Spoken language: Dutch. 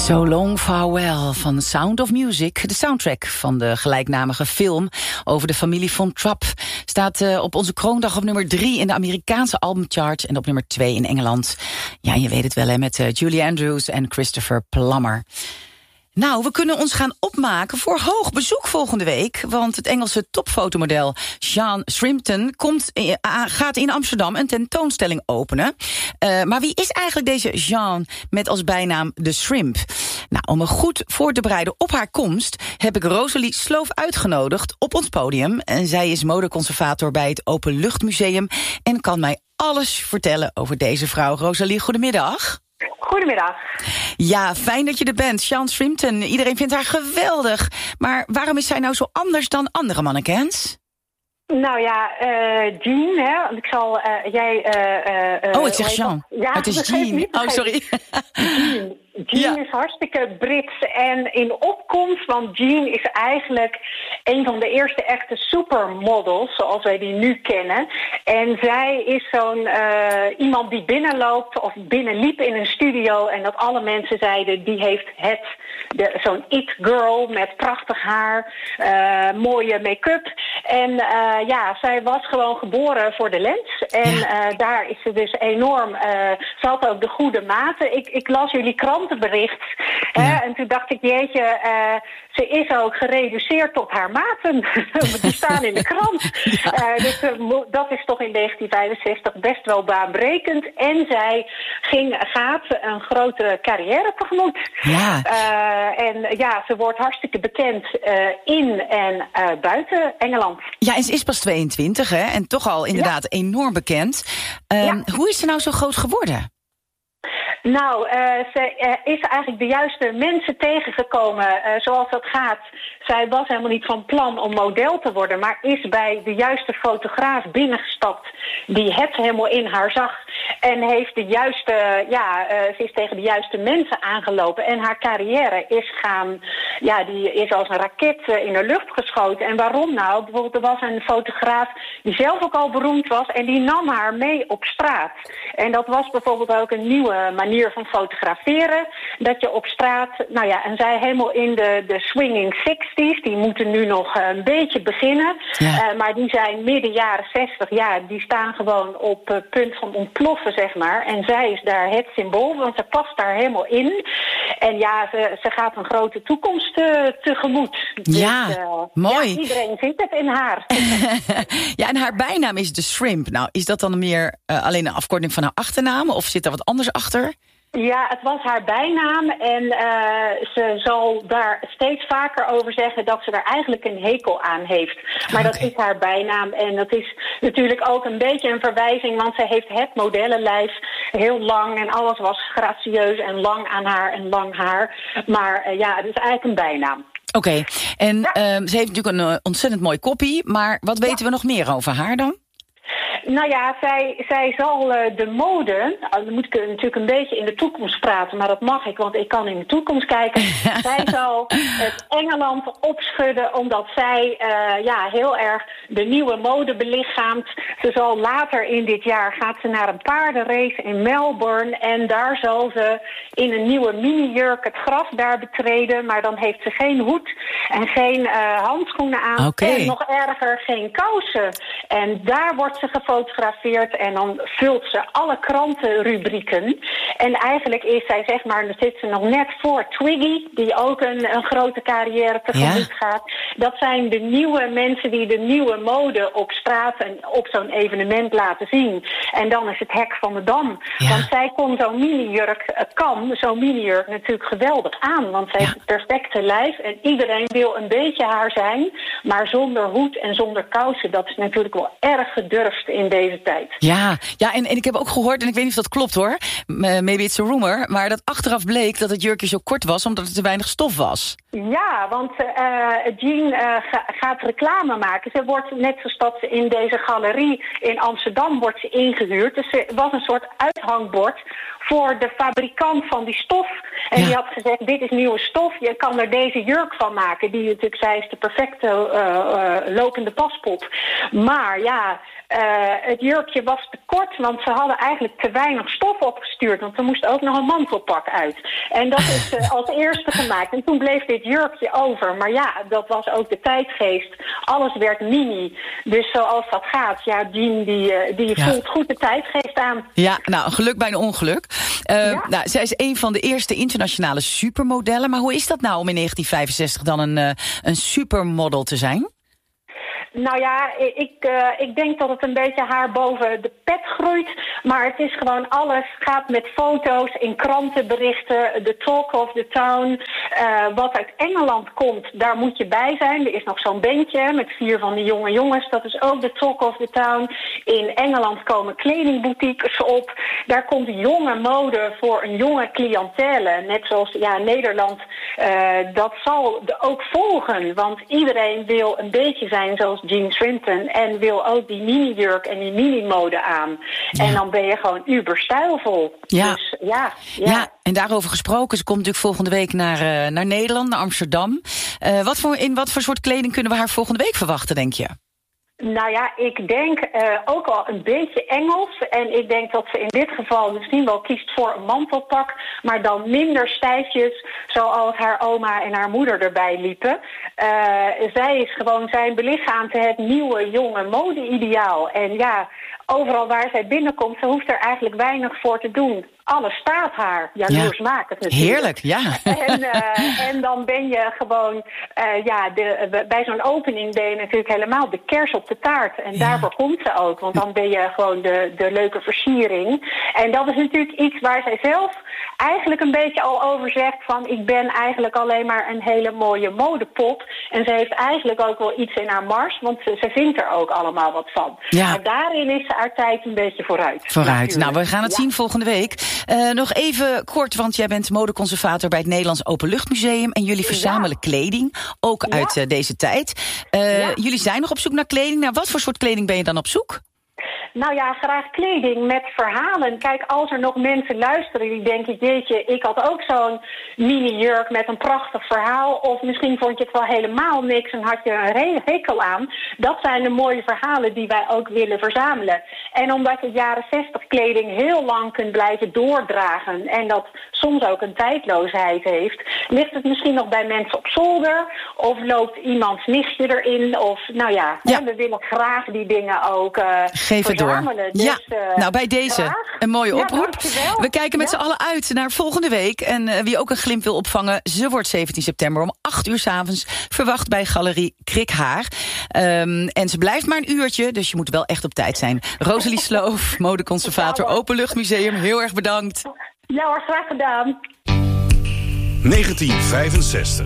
So Long Farewell van Sound of Music. De soundtrack van de gelijknamige film over de familie von Trapp staat op onze kroondag op nummer 3 in de Amerikaanse albumcharts en op nummer 2 in Engeland. Ja, je weet het wel, hè, met Julie Andrews en Christopher Plummer. Nou, we kunnen ons gaan opmaken voor hoog bezoek volgende week, want het Engelse topfotomodel Jean Shrimpton gaat in Amsterdam een tentoonstelling openen. Maar wie is eigenlijk deze Jean met als bijnaam de Shrimp? Nou, om me goed voor te bereiden op haar komst heb ik Rosalie Sloof uitgenodigd op ons podium. En zij is modeconservator bij het Openluchtmuseum en kan mij alles vertellen over deze vrouw. Rosalie, goedemiddag. Goedemiddag. Ja, fijn dat je er bent. Jean Shrimpton, iedereen vindt haar geweldig. Maar waarom is zij nou zo anders dan andere mannequins? Nou ja, Jean, hè. Ik zal, ik zeg Jean. Ja, het is Jean. Oh, sorry. Jean is hartstikke Brits en in opkomst, want Jean is eigenlijk een van de eerste echte supermodels, zoals wij die nu kennen. En zij is zo'n iemand die binnenloopt of binnenliep in een studio en dat alle mensen zeiden, die heeft zo'n it-girl met prachtig haar, mooie make-up. En zij was gewoon geboren voor de lens. En daar is ze dus enorm, ze had ook de goede maten. Ik las jullie krantenbericht. Ja. En toen dacht ik, jeetje, ze is ook gereduceerd tot haar maten. Die staan in de krant. Ja. Dus dat is toch in 1965 best wel baanbrekend. En zij gaat een grote carrière tegemoet. Ja. Ze wordt hartstikke bekend in en buiten Engeland. Ja, en ze is pas 22, hè? En toch al inderdaad enorm bekend. Hoe is ze nou zo groot geworden? Nou, ze is eigenlijk de juiste mensen tegengekomen zoals dat gaat. Zij was helemaal niet van plan om model te worden, maar is bij de juiste fotograaf binnengestapt die het helemaal in haar zag. En heeft ze is tegen de juiste mensen aangelopen. En haar carrière is die is als een raket in de lucht geschoten. En waarom nou? Bijvoorbeeld, er was een fotograaf die zelf ook al beroemd was en die nam haar mee op straat. En dat was bijvoorbeeld ook een nieuwe manier van fotograferen. Dat je op straat, en zij helemaal in de swinging 60s, die moeten nu nog een beetje beginnen. Ja. Maar die zijn midden jaren 60, die staan gewoon op het punt van ontploffen, zeg maar. En zij is daar het symbool, want ze past daar helemaal in. En ze gaat een grote toekomst tegemoet. Ja, dus, mooi. Ja, iedereen ziet het in haar. Ja, en haar bijnaam is de Shrimp. Nou, is dat dan meer alleen een afkorting van haar achternaam? Of zit er wat anders achter? Ja, het was haar bijnaam en ze zal daar steeds vaker over zeggen dat ze er eigenlijk een hekel aan heeft. Maar dat is haar bijnaam en dat is natuurlijk ook een beetje een verwijzing, want ze heeft het modellenlijf heel lang en alles was gracieus en lang aan haar en lang haar. Maar het is eigenlijk een bijnaam. Oké. En ze heeft natuurlijk een ontzettend mooi koppie, maar wat weten we nog meer over haar dan? Nou ja, zij zal de mode, dan moet ik natuurlijk een beetje in de toekomst praten, maar dat mag ik, want ik kan in de toekomst kijken. Zij zal het Engeland opschudden, omdat zij heel erg de nieuwe mode belichaamt. Ze zal later in dit jaar, gaat ze naar een paardenrace in Melbourne en daar zal ze in een nieuwe mini-jurk het gras daar betreden, maar dan heeft ze geen hoed en geen handschoenen aan. Okay. En nog erger, geen kousen. En daar wordt ze gefotografeerd en dan vult ze alle krantenrubrieken. En eigenlijk is zij, zeg maar, dan zit ze nog net voor Twiggy, die ook een grote carrière tegemoet gaat. Dat zijn de nieuwe mensen die de nieuwe mode op straat en op zo'n evenement laten zien. En dan is het hek van de dam. Ja. Want zij kon zo'n mini-jurk natuurlijk geweldig aan. Want zij heeft het perfecte lijf en iedereen wil een beetje haar zijn. Maar zonder hoed en zonder kousen, dat is natuurlijk wel erg gedurfd in deze tijd. Ja, en ik heb ook gehoord, en ik weet niet of dat klopt hoor, maybe it's a rumor, maar dat achteraf bleek dat het jurkje zo kort was omdat er te weinig stof was. Ja, want Jean gaat reclame maken. Ze wordt net zoals dat ze in deze galerie in Amsterdam wordt ze ingehuurd. Dus ze was een soort uithangbord voor de fabrikant van die stof. En die had gezegd, dit is nieuwe stof, je kan er deze jurk van maken. Die natuurlijk, zij is de perfecte lopende paspop. Maar Het jurkje was te kort, want ze hadden eigenlijk te weinig stof opgestuurd. Want er moest ook nog een mantelpak uit. En dat is als eerste gemaakt. En toen bleef dit jurkje over. Maar ja, dat was ook de tijdgeest. Alles werd mini. Dus zoals dat gaat, ja, Jean die voelt goed de tijdgeest aan. Ja, nou, een geluk bij een ongeluk. Nou, zij is een van de eerste internationale supermodellen. Maar hoe is dat nou om in 1965 dan een supermodel te zijn? Nou ja, ik denk dat het een beetje haar boven de pet groeit. Maar het is gewoon alles. Gaat met foto's, in krantenberichten, de talk of the town. Wat uit Engeland komt, daar moet je bij zijn. Er is nog zo'n bandje met 4 van die jonge jongens. Dat is ook de talk of the town. In Engeland komen kledingboutiques op. Daar komt jonge mode voor een jonge cliëntele. Net zoals Nederland. Dat zal ook volgen. Want iedereen wil een beetje zijn zoals Jean Swinton en wil ook die mini-jurk en die mini-mode aan. Ja. En dan ben je gewoon uber stijlvol. Ja. Dus, ja, en daarover gesproken, ze komt natuurlijk volgende week naar Nederland, naar Amsterdam. In wat voor soort kleding kunnen we haar volgende week verwachten, denk je? Nou ja, ik denk ook al een beetje Engels. En ik denk dat ze in dit geval misschien wel kiest voor een mantelpak. Maar dan minder stijfjes, zoals haar oma en haar moeder erbij liepen. Zij is gewoon, zij belichaamt het nieuwe, jonge mode-ideaal. En ja, overal waar zij binnenkomt, ze hoeft er eigenlijk weinig voor te doen. Alles staat haar. Jaloersmakend natuurlijk. Heerlijk, ja. En dan ben je gewoon... bij zo'n opening ben je natuurlijk helemaal de kers op de taart. En daarvoor komt ze ook. Want dan ben je gewoon de leuke versiering. En dat is natuurlijk iets waar zij zelf eigenlijk een beetje al over zegt van... ik ben eigenlijk alleen maar een hele mooie modepop. En ze heeft eigenlijk ook wel iets in haar mars. Want ze vindt er ook allemaal wat van. Ja. Maar daarin is ze haar tijd een beetje vooruit. Natuurlijk. Nou, we gaan het zien volgende week. Nog even kort, want jij bent modeconservator bij het Nederlands Openluchtmuseum. En jullie verzamelen kleding, ook uit deze tijd. Jullie zijn nog op zoek naar kleding. Naar wat voor soort kleding ben je dan op zoek? Nou ja, graag kleding met verhalen. Kijk, als er nog mensen luisteren die denken... jeetje, ik had ook zo'n mini-jurk met een prachtig verhaal... of misschien vond je het wel helemaal niks en had je een hekel aan. Dat zijn de mooie verhalen die wij ook willen verzamelen. En omdat je jaren 60 kleding heel lang kunt blijven doordragen... en dat soms ook een tijdloosheid heeft... ligt het misschien nog bij mensen op zolder... of loopt iemands nichtje erin... of we willen graag die dingen ook geef het door. Dus, nou bij deze een mooie oproep. We kijken met z'n allen uit naar volgende week. En wie ook een glimp wil opvangen, ze wordt 17 september om 8 uur 's avonds verwacht bij Galerie Krikhaar. En ze blijft maar een uurtje, dus je moet wel echt op tijd zijn. Rosalie Sloof, modeconservator Openluchtmuseum, heel erg bedankt. Ja hoor, graag gedaan. 1965.